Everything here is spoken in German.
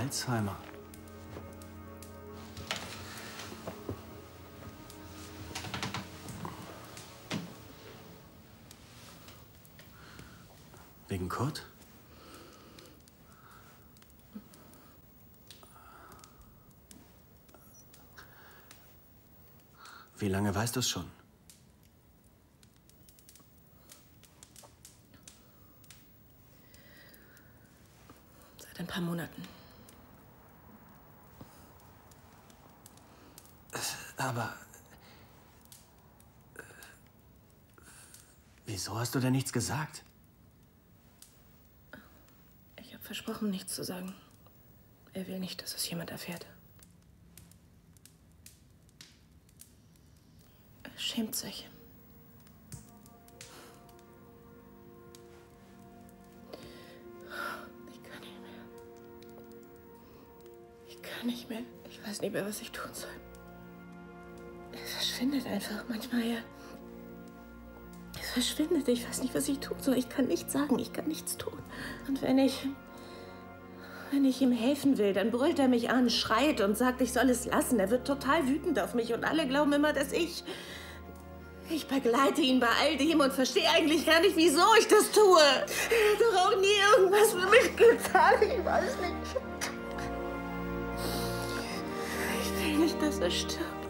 Alzheimer. Wegen Kurt? Wie lange weißt du es schon? Seit ein paar Monaten. Aber... wieso hast du denn nichts gesagt? Ich habe versprochen, nichts zu sagen. Er will nicht, dass es jemand erfährt. Er schämt sich. Ich kann nicht mehr. Ich kann nicht mehr. Ich weiß nicht mehr, was ich tun soll. Er verschwindet einfach manchmal, ja. Er verschwindet. Ich weiß nicht, was ich tun soll. Ich kann nichts sagen. Ich kann nichts tun. Und wenn ich ihm helfen will, dann brüllt er mich an, schreit und sagt, ich soll es lassen. Er wird total wütend auf mich und alle glauben immer, dass ich begleite ihn bei all dem und verstehe eigentlich gar nicht, wieso ich das tue. Er hat doch auch nie irgendwas für mich getan. Ich weiß nicht. Ich will nicht, dass er stirbt.